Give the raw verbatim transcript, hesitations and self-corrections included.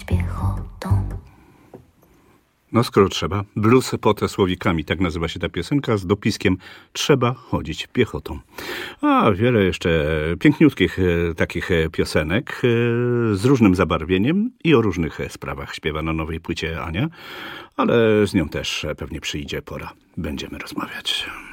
piechotą. No skoro trzeba, blues pod słowikami, tak nazywa się ta piosenka, z dopiskiem trzeba chodzić piechotą. A wiele jeszcze piękniutkich e, takich piosenek e, z różnym zabarwieniem i o różnych sprawach śpiewa na nowej płycie Ania, ale z nią też pewnie przyjdzie pora. Będziemy rozmawiać.